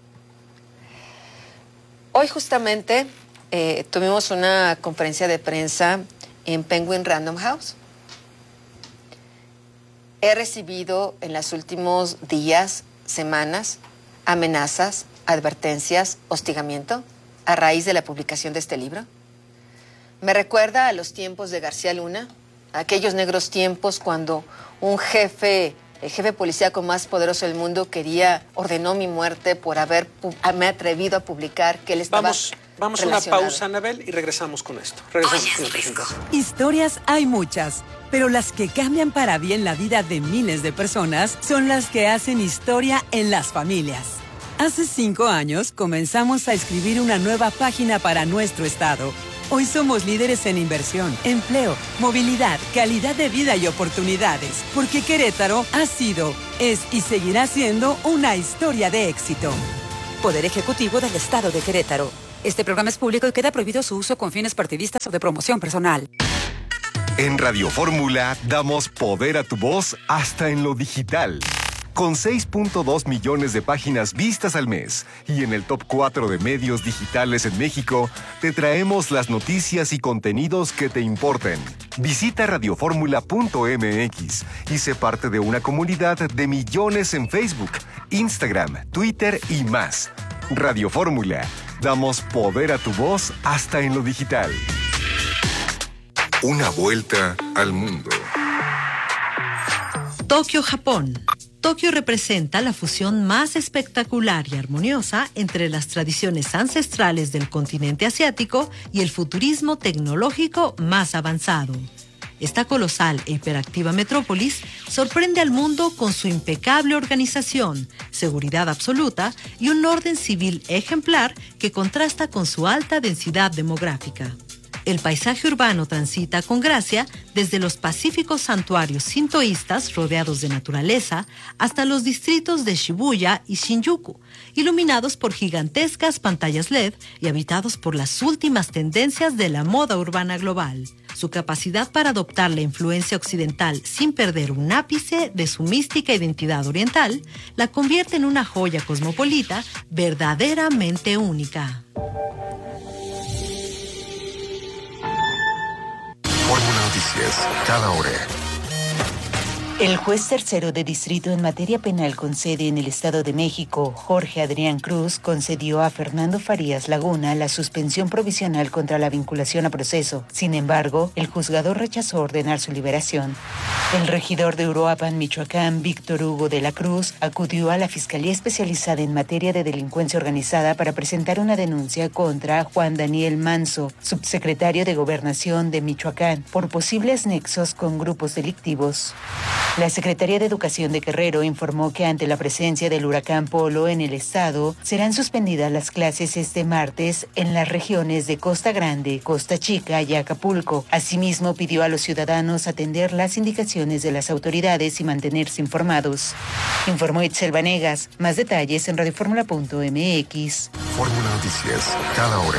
Hoy justamente tuvimos una conferencia de prensa en Penguin Random House. He recibido en los últimos días, semanas, amenazas, advertencias, hostigamiento a raíz de la publicación de este libro? Me recuerda a los tiempos de García Luna, aquellos negros tiempos cuando un jefe, el jefe policíaco más poderoso del mundo, ordenó mi muerte por haberme atrevido a publicar que él estaba Vamos a una pausa, Anabel, y regresamos con esto. Historias hay muchas, pero las que cambian para bien la vida de miles de personas son las que hacen historia en las familias. Hace 5 años comenzamos a escribir una nueva página para nuestro estado. Hoy somos líderes en inversión, empleo, movilidad, calidad de vida y oportunidades, porque Querétaro ha sido, es y seguirá siendo una historia de éxito. Poder Ejecutivo del Estado de Querétaro. Este programa es público y queda prohibido su uso con fines partidistas o de promoción personal. En Radio Fórmula damos poder a tu voz hasta en lo digital. Con 6.2 millones de páginas vistas al mes y en el top 4 de medios digitales en México, te traemos las noticias y contenidos que te importen. Visita radioformula.mx y sé parte de una comunidad de millones en Facebook, Instagram, Twitter y más. Radio Fórmula. Damos poder a tu voz hasta en lo digital. Una vuelta al mundo. Tokio, Japón. Tokio representa la fusión más espectacular y armoniosa entre las tradiciones ancestrales del continente asiático y el futurismo tecnológico más avanzado. Esta colosal e hiperactiva metrópolis sorprende al mundo con su impecable organización, seguridad absoluta y un orden civil ejemplar que contrasta con su alta densidad demográfica. El paisaje urbano transita con gracia desde los pacíficos santuarios sintoístas rodeados de naturaleza hasta los distritos de Shibuya y Shinjuku, iluminados por gigantescas pantallas LED y habitados por las últimas tendencias de la moda urbana global. Su capacidad para adoptar la influencia occidental sin perder un ápice de su mística identidad oriental la convierte en una joya cosmopolita verdaderamente única. Fórmula Noticias, cada hora. El juez tercero de distrito en materia penal con sede en el Estado de México, Jorge Adrián Cruz, concedió a Fernando Farías Laguna la suspensión provisional contra la vinculación a proceso. Sin embargo, el juzgador rechazó ordenar su liberación. El regidor de Uruapan, Michoacán, Víctor Hugo de la Cruz, acudió a la Fiscalía Especializada en Materia de Delincuencia Organizada para presentar una denuncia contra Juan Daniel Manso, subsecretario de Gobernación de Michoacán, por posibles nexos con grupos delictivos. La Secretaría de Educación de Guerrero informó que ante la presencia del huracán Polo en el estado, serán suspendidas las clases este martes en las regiones de Costa Grande, Costa Chica y Acapulco. Asimismo, pidió a los ciudadanos atender las indicaciones de las autoridades y mantenerse informados. Informó Itzel Vanegas. Más detalles en radioformula.mx. Fórmula Noticias, cada hora.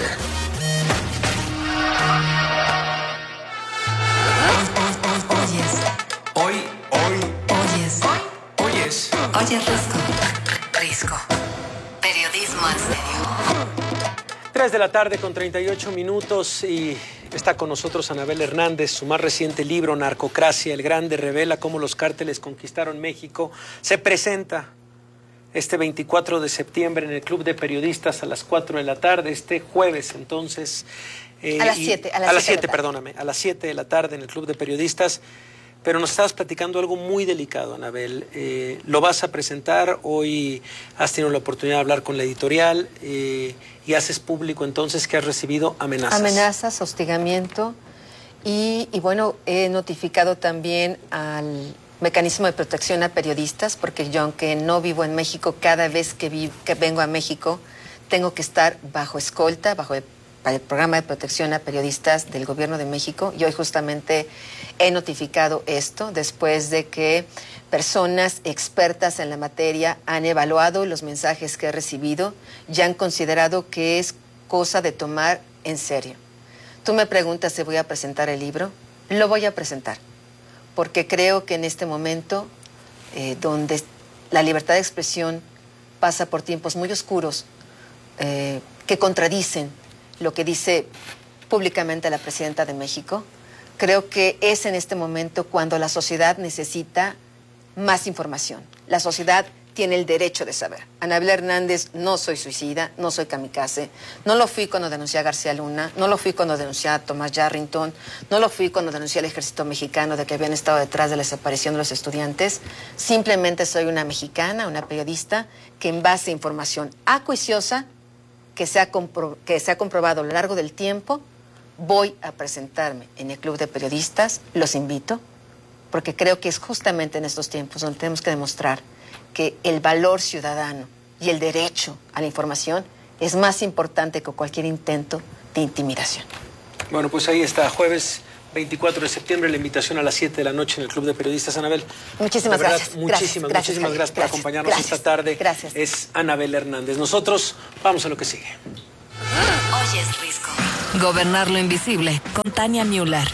Oye, Risco. Periodismo en serio. 3 de la tarde con 38 minutos y está con nosotros Anabel Hernández. Su más reciente libro, Narcocracia, el Grande, revela cómo los cárteles conquistaron México. Se presenta este 24 de septiembre en el Club de Periodistas a las 4 de la tarde, este jueves entonces. A las 7 de la tarde en el Club de Periodistas. Pero nos estabas platicando algo muy delicado, Anabel. Lo vas a presentar, hoy has tenido la oportunidad de hablar con la editorial y haces público entonces que has recibido amenazas. Amenazas, hostigamiento y bueno, he notificado también al mecanismo de protección a periodistas, porque yo, aunque no vivo en México, cada vez que vengo a México tengo que estar bajo escolta, bajo el programa de protección a periodistas del Gobierno de México. Y hoy justamente he notificado esto después de que personas expertas en la materia han evaluado los mensajes que he recibido y han considerado que es cosa de tomar en serio. Tú me preguntas si voy a presentar el libro. Lo voy a presentar, porque creo que en este momento, donde la libertad de expresión pasa por tiempos muy oscuros, que contradicen lo que dice públicamente la presidenta de México, creo que es en este momento cuando la sociedad necesita más información. La sociedad tiene el derecho de saber. Anabel Hernández, no soy suicida, no soy kamikaze, no lo fui cuando denuncié a García Luna, no lo fui cuando denuncié a Tomás Yarrington, no lo fui cuando denuncié al ejército mexicano de que habían estado detrás de la desaparición de los estudiantes. Simplemente soy una mexicana, una periodista, que en base a información acuiciosa, que se ha comprobado a lo largo del tiempo, voy a presentarme en el Club de Periodistas, los invito, porque creo que es justamente en estos tiempos donde tenemos que demostrar que el valor ciudadano y el derecho a la información es más importante que cualquier intento de intimidación. Bueno, pues ahí está, jueves 24 de septiembre, la invitación a las 7 de la noche en el Club de Periodistas. Anabel, muchísimas gracias. Muchísimas gracias por acompañarnos esta tarde. Gracias. Es Anabel Hernández. Nosotros vamos a lo que sigue. Hoy es Risco. Gobernar lo invisible, con Tania Müller.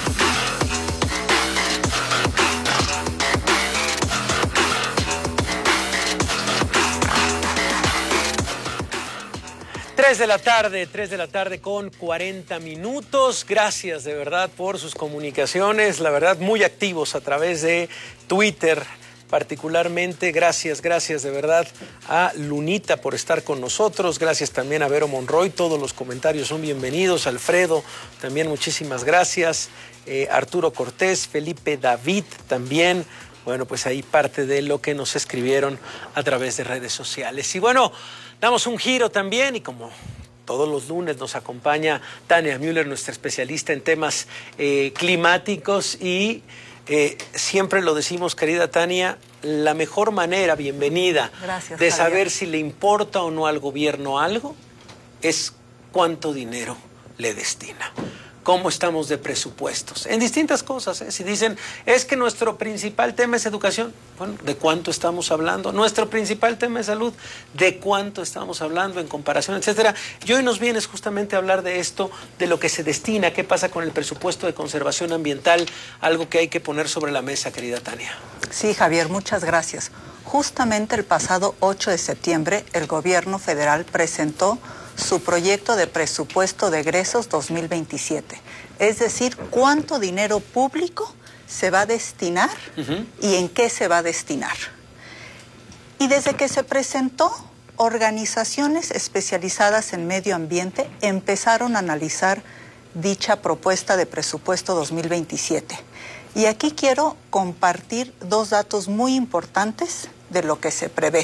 Tres de la tarde con 40 minutos. Gracias de verdad por sus comunicaciones, la verdad muy activos a través de Twitter particularmente. Gracias de verdad a Lunita por estar con nosotros. Gracias también a Vero Monroy, todos los comentarios son bienvenidos. Alfredo, también muchísimas gracias. Arturo Cortés, Felipe David también. Bueno, pues ahí parte de lo que nos escribieron a través de redes sociales. Y bueno, damos un giro también y como todos los lunes nos acompaña Tania Müller, nuestra especialista en temas climáticos y siempre lo decimos, querida Tania, la mejor manera, bienvenida, gracias, de Javier, saber si le importa o no al gobierno algo es cuánto dinero le destina. ¿Cómo estamos de presupuestos? En distintas cosas, ¿eh? Si dicen, es que nuestro principal tema es educación, bueno, ¿de cuánto estamos hablando? Nuestro principal tema es salud, ¿de cuánto estamos hablando en comparación, etcétera? Y hoy nos vienes justamente a hablar de esto, de lo que se destina, qué pasa con el presupuesto de conservación ambiental, algo que hay que poner sobre la mesa, querida Tania. Sí, Javier, muchas gracias. Justamente el pasado 8 de septiembre, el gobierno federal presentó su proyecto de presupuesto de egresos 2027. Es decir, cuánto dinero público se va a destinar y en qué se va a destinar. Y desde que se presentó, organizaciones especializadas en medio ambiente empezaron a analizar dicha propuesta de presupuesto 2027. Y aquí quiero compartir dos datos muy importantes de lo que se prevé.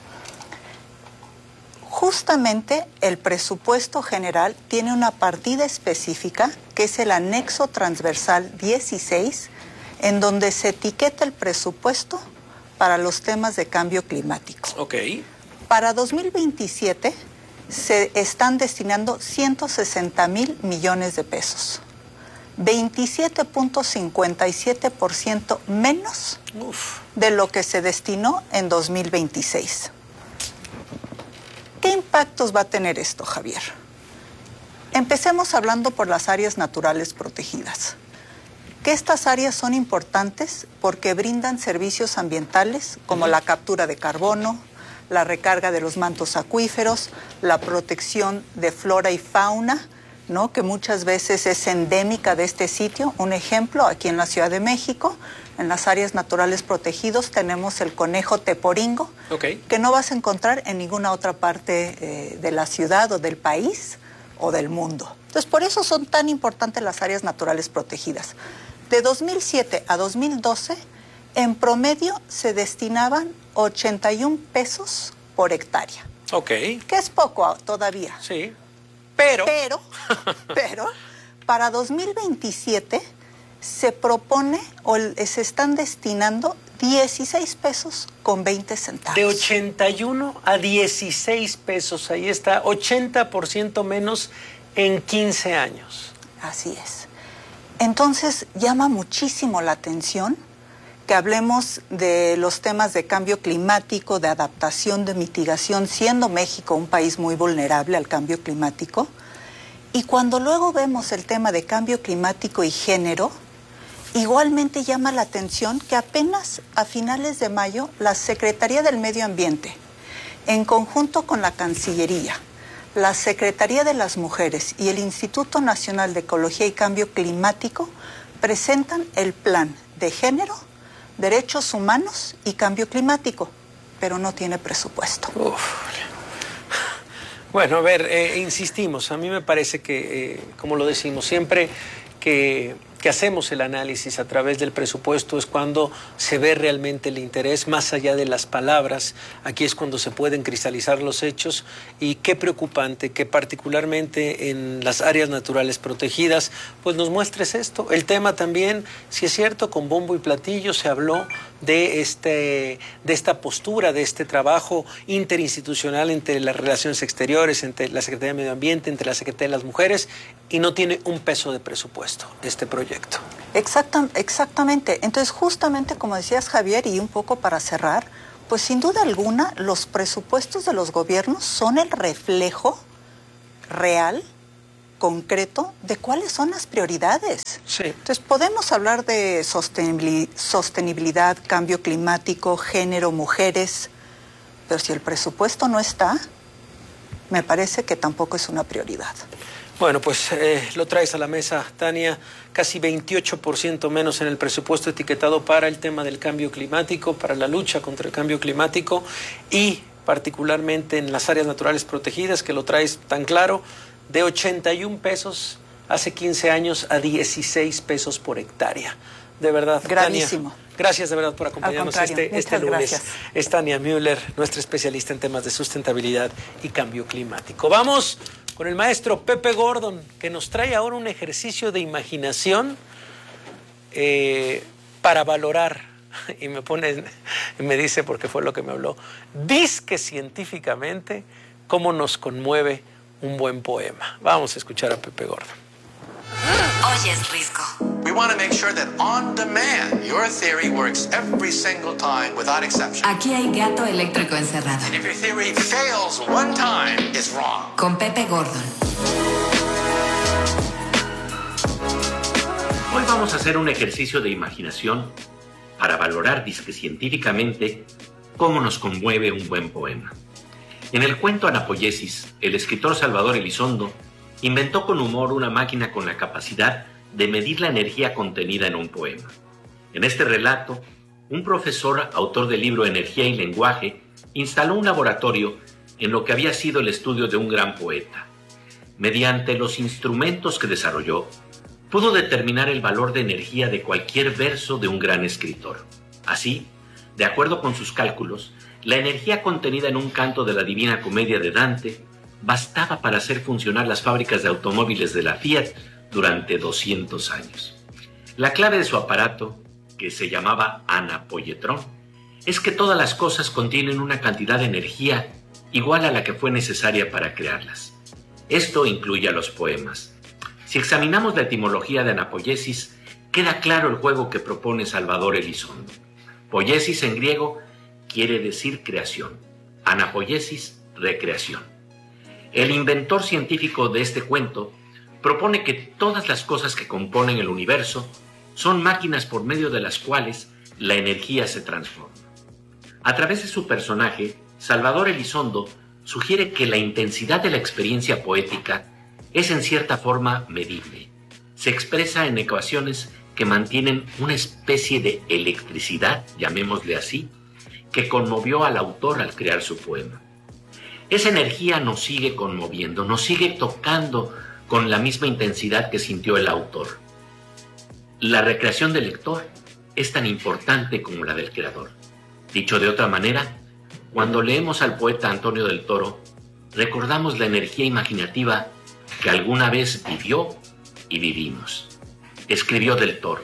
Justamente el presupuesto general tiene una partida específica que es el anexo transversal 16, en donde se etiqueta el presupuesto para los temas de cambio climático. Okay. Para 2027 se están destinando 160,000 millones de pesos, 27.57% menos de lo que se destinó en 2026. ¿Qué impactos va a tener esto, Javier? Empecemos hablando por las áreas naturales protegidas. Que estas áreas son importantes porque brindan servicios ambientales como la captura de carbono, la recarga de los mantos acuíferos, la protección de flora y fauna, ¿no?, que muchas veces es endémica de este sitio. Un ejemplo, aquí en la Ciudad de México, en las áreas naturales protegidas tenemos el conejo teporingo, que no vas a encontrar en ninguna otra parte de la ciudad o del país o del mundo. Entonces, por eso son tan importantes las áreas naturales protegidas. De 2007 a 2012, en promedio se destinaban 81 pesos por hectárea. Que es poco todavía. Sí. Pero para 2027 se propone o se están destinando 16 pesos con 20 centavos. De 81 a 16 pesos, ahí está, 80% menos en 15 años. Así es. Entonces llama muchísimo la atención que hablemos de los temas de cambio climático, de adaptación, de mitigación, siendo México un país muy vulnerable al cambio climático. Y cuando luego vemos el tema de cambio climático y género, igualmente llama la atención que apenas a finales de mayo la Secretaría del Medio Ambiente, en conjunto con la Cancillería, la Secretaría de las Mujeres y el Instituto Nacional de Ecología y Cambio Climático, presentan el Plan de Género, Derechos Humanos y Cambio Climático. pero no tiene presupuesto. Bueno, a ver, insistimos. A mí me parece que, como lo decimos, siempre que hacemos el análisis a través del presupuesto es cuando se ve realmente el interés más allá de las palabras. Aquí es cuando se pueden cristalizar los hechos, y qué preocupante que particularmente en las áreas naturales protegidas pues nos muestres esto. El tema también, si es cierto, con bombo y platillo se habló de esta postura, de este trabajo interinstitucional entre las relaciones exteriores, entre la Secretaría de Medio Ambiente, entre la Secretaría de las Mujeres, y no tiene un peso de presupuesto este proyecto. Exactamente. Entonces, justamente como decías, Javier, y un poco para cerrar, pues sin duda alguna los presupuestos de los gobiernos son el reflejo real, concreto, de cuáles son las prioridades. Sí. Entonces, podemos hablar de sostenibilidad, cambio climático, género, mujeres, pero si el presupuesto no está, me parece que tampoco es una prioridad. Bueno, pues lo traes a la mesa, Tania, casi 28% menos en el presupuesto etiquetado para el tema del cambio climático, para la lucha contra el cambio climático, y particularmente en las áreas naturales protegidas, que lo traes tan claro, de 81 pesos hace 15 años a 16 pesos por hectárea. De verdad, gravísimo. Tania, gracias de verdad por acompañarnos este lunes. Gracias. Es Tania Müller, nuestra especialista en temas de sustentabilidad y cambio climático. Vamos con el maestro Pepe Gordon, que nos trae ahora un ejercicio de imaginación para valorar, y me dice, porque fue lo que me habló, dizque científicamente cómo nos conmueve un buen poema. Vamos a escuchar a Pepe Gordon. Oyes, Risco. We want to make sure that on demand, your theory works every single time without exception. Aquí hay gato eléctrico encerrado. And if your theory fails one time, it's wrong. Con Pepe Gordon. Hoy vamos a hacer un ejercicio de imaginación para valorar disque científicamente cómo nos conmueve un buen poema. En el cuento Anapoyesis, el escritor Salvador Elizondo inventó con humor una máquina con la capacidad de medir la energía contenida en un poema. En este relato, un profesor, autor del libro Energía y Lenguaje, instaló un laboratorio en lo que había sido el estudio de un gran poeta. Mediante los instrumentos que desarrolló, pudo determinar el valor de energía de cualquier verso de un gran escritor. Así, de acuerdo con sus cálculos, la energía contenida en un canto de la Divina Comedia de Dante bastaba para hacer funcionar las fábricas de automóviles de la Fiat durante 200 años. La clave de su aparato, que se llamaba anapoyetrón, es que todas las cosas contienen una cantidad de energía igual a la que fue necesaria para crearlas. Esto incluye a los poemas. Si examinamos la etimología de anapoyesis, queda claro el juego que propone Salvador Elizondo. Poiesis en griego quiere decir creación, anapoyesis, recreación. El inventor científico de este cuento propone que todas las cosas que componen el universo son máquinas por medio de las cuales la energía se transforma. A través de su personaje, Salvador Elizondo sugiere que la intensidad de la experiencia poética es en cierta forma medible. Se expresa en ecuaciones que mantienen una especie de electricidad, llamémosle así, que conmovió al autor al crear su poema. Esa energía nos sigue conmoviendo, nos sigue tocando con la misma intensidad que sintió el autor. La recreación del lector es tan importante como la del creador. Dicho de otra manera, cuando leemos al poeta Antonio del Toro, recordamos la energía imaginativa que alguna vez vivió y vivimos. Escribió del Toro: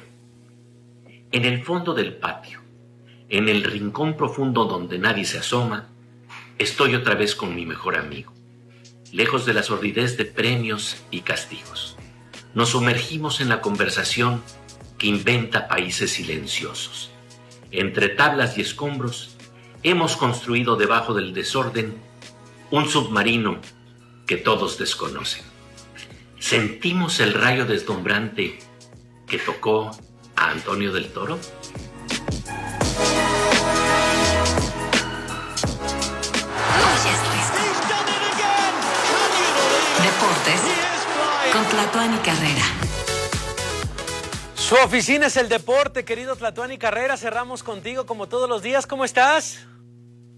en el fondo del patio, en el rincón profundo donde nadie se asoma, estoy otra vez con mi mejor amigo. Lejos de la sordidez de premios y castigos, nos sumergimos en la conversación que inventa países silenciosos. Entre tablas y escombros, hemos construido debajo del desorden un submarino que todos desconocen. ¿Sentimos el rayo deslumbrante que tocó a Antonio del Toro? Deportes con Tlatuani Carrera. Su oficina es el deporte, querido Tlatuani Carrera. Cerramos contigo como todos los días. ¿Cómo estás?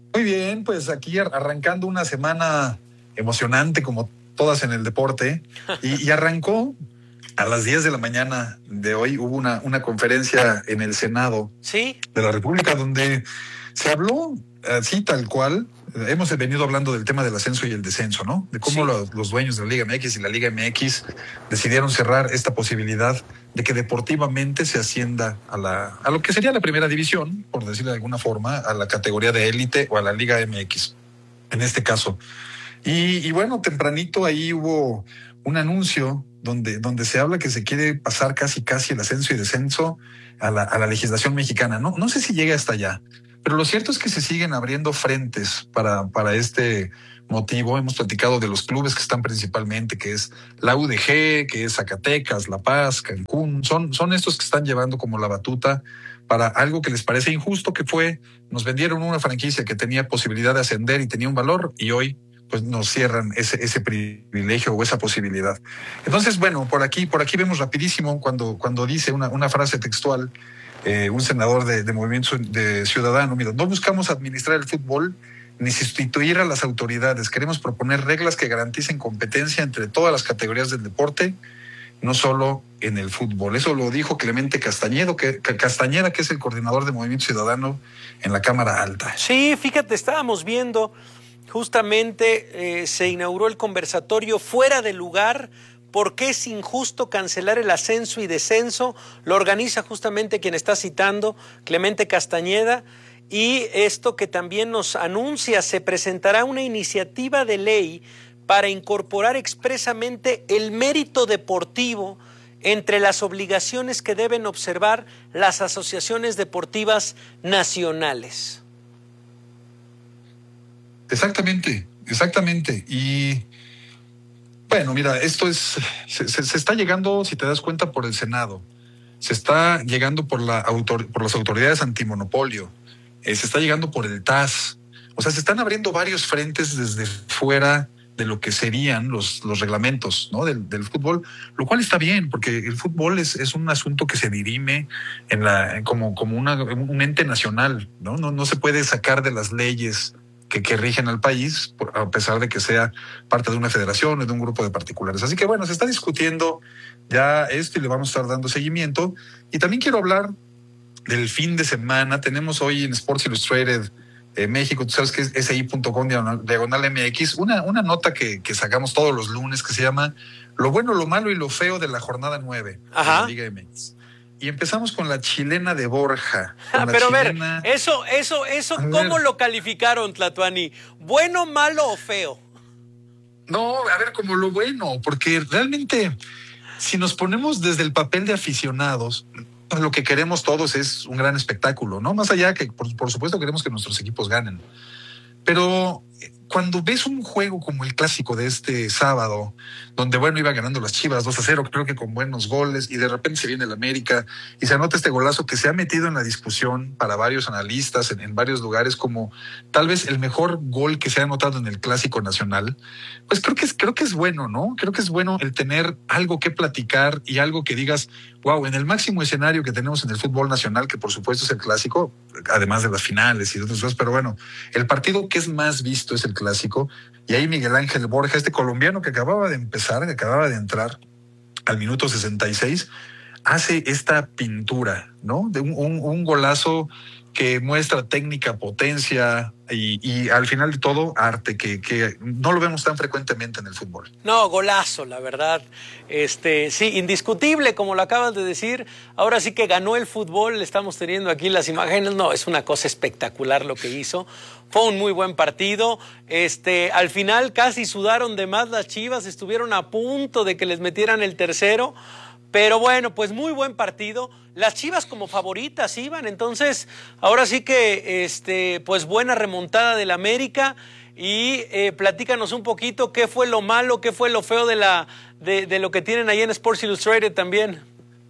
Muy bien, pues aquí arrancando una semana emocionante como todas en el deporte y arrancó a las 10 de la mañana de hoy. Hubo una conferencia en el Senado ¿Sí? de la República donde se habló así tal cual. Hemos venido hablando del tema del ascenso y el descenso, ¿no? De cómo los dueños de la Liga MX y la Liga MX decidieron cerrar esta posibilidad de que deportivamente se ascienda a lo que sería la primera división, por decirlo de alguna forma, a la categoría de élite o a la Liga MX, en este caso. Y bueno, tempranito ahí hubo un anuncio donde se habla que se quiere pasar casi el ascenso y descenso a la legislación mexicana. No sé si llega hasta allá. Pero lo cierto es que se siguen abriendo frentes para este motivo. Hemos platicado de los clubes que están principalmente, que es la UDG, que es Zacatecas, La Paz, Cancún. Son estos que están llevando como la batuta para algo que les parece injusto, que fue, nos vendieron una franquicia que tenía posibilidad de ascender y tenía un valor, y hoy pues nos cierran ese privilegio o esa posibilidad. Entonces, bueno, por aquí vemos rapidísimo cuando dice una frase textual, un senador de Movimiento de Ciudadano: mira, no buscamos administrar el fútbol ni sustituir a las autoridades. Queremos proponer reglas que garanticen competencia entre todas las categorías del deporte, no solo en el fútbol. Eso lo dijo Clemente Castañeda, que es el coordinador de Movimiento Ciudadano en la Cámara Alta. Sí, fíjate, estábamos viendo justamente se inauguró el conversatorio Fuera de Lugar. ¿Por qué es injusto cancelar el ascenso y descenso? Lo organiza justamente quien está citando, Clemente Castañeda. Y esto que también nos anuncia, se presentará una iniciativa de ley para incorporar expresamente el mérito deportivo entre las obligaciones que deben observar las asociaciones deportivas nacionales. Exactamente. Y bueno, mira, esto se está llegando, si te das cuenta, por el Senado. Se está llegando por las autoridades antimonopolio. Se está llegando por el TAS. O sea, se están abriendo varios frentes desde fuera de lo que serían los reglamentos, ¿no? del fútbol, lo cual está bien, porque el fútbol es un asunto que se dirime como un ente nacional, ¿no? No se puede sacar de las leyes que rigen al país, a pesar de que sea parte de una federación o de un grupo de particulares. Así que bueno, se está discutiendo ya esto y le vamos a estar dando seguimiento. Y también quiero hablar del fin de semana. Tenemos hoy en Sports Illustrated México, tú sabes que es SI.com/MX, una nota que sacamos todos los lunes que se llama Lo bueno, lo malo y lo feo de la jornada 9 de la Liga MX. Y empezamos con la chilena de Borja. Pero a ver, eso, ¿cómo lo calificaron, Tlatuani? ¿Bueno, malo o feo? No, a ver, como lo bueno, porque realmente, si nos ponemos desde el papel de aficionados, lo que queremos todos es un gran espectáculo, ¿no? Más allá que, por supuesto, queremos que nuestros equipos ganen. Pero cuando ves un juego como el clásico de este sábado, donde, bueno, iba ganando las Chivas 2-0, creo que con buenos goles, y de repente se viene el América y se anota este golazo que se ha metido en la discusión para varios analistas en varios lugares como tal vez el mejor gol que se ha anotado en el clásico nacional, pues creo que es bueno, ¿no? Creo que es bueno el tener algo que platicar y algo que digas, wow, en el máximo escenario que tenemos en el fútbol nacional, que por supuesto es el clásico, además de las finales y de otras cosas, pero bueno, el partido que es más visto es el clásico, y ahí Miguel Ángel Borja, este colombiano que acababa de entrar al minuto 66, hace esta pintura, ¿no? De un golazo que muestra técnica, potencia y al final de todo arte, que no lo vemos tan frecuentemente en el fútbol. No, golazo, la verdad. Sí, indiscutible, como lo acabas de decir. Ahora sí que ganó el fútbol, estamos teniendo aquí las imágenes. No, es una cosa espectacular lo que hizo. Fue un muy buen partido. Al final casi sudaron de más las Chivas, estuvieron a punto de que les metieran el tercero. Pero bueno, pues muy buen partido. Las Chivas como favoritas iban, entonces ahora sí que pues buena remontada del América. Y platícanos un poquito qué fue lo malo, qué fue lo feo de lo que tienen ahí en Sports Illustrated también.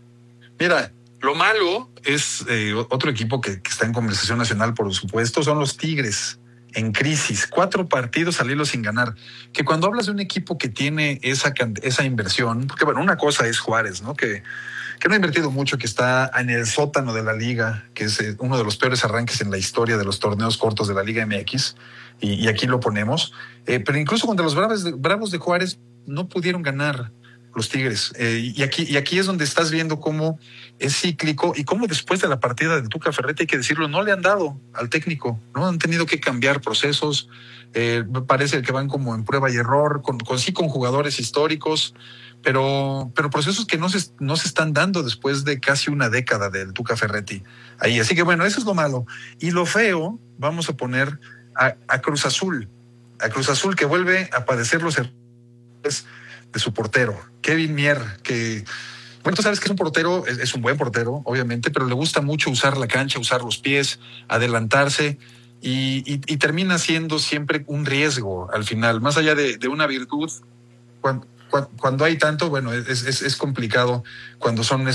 Mira, lo malo es otro equipo que está en conversación nacional, por supuesto, son los Tigres. En crisis, 4 partidos al hilo sin ganar. Que cuando hablas de un equipo que tiene esa inversión, porque bueno, una cosa es Juárez, ¿no? Que que no ha invertido mucho, que está en el sótano de la liga, que es uno de los peores arranques en la historia de los torneos cortos de la Liga MX, y aquí lo ponemos. Pero incluso contra los Bravos de Juárez no pudieron ganar los Tigres. Y aquí es donde estás viendo cómo es cíclico y cómo después de la partida del Tuca Ferretti, hay que decirlo, no le han dado al técnico, ¿no? Han tenido que cambiar procesos. Parece que van como en prueba y error, con jugadores históricos, pero procesos que no se están dando después de casi una década del Tuca Ferretti ahí. Así que bueno, eso es lo malo. Y lo feo, vamos a poner a Cruz Azul. A Cruz Azul, que vuelve a padecer los errores de su portero, Kevin Mier, que, bueno, tú sabes que es un portero, es un buen portero, obviamente, pero le gusta mucho usar la cancha, usar los pies, adelantarse, y termina siendo siempre un riesgo al final, más allá de una virtud. Cuando hay tanto, bueno, es complicado cuando son